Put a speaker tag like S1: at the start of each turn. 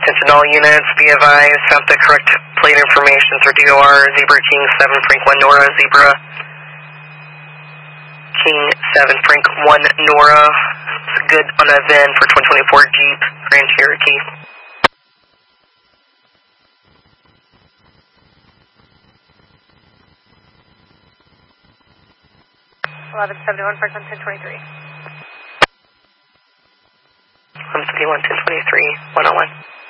S1: Attention all units, be advised, have the correct plate information for DOR, Zebra King 7 Frank 1 Nora, Zebra King 7 Frank 1 Nora. It's good on a VIN for 2024 Jeep Grand Cherokee.
S2: 1171 Park 1023.
S1: 1171 1023 101.